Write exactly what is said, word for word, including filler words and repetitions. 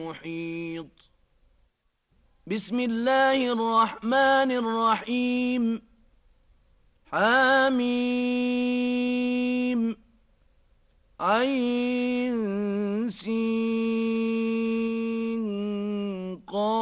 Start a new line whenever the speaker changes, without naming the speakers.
محيط. بسم الله الرحمن الرحيم. حميم عين سين قاف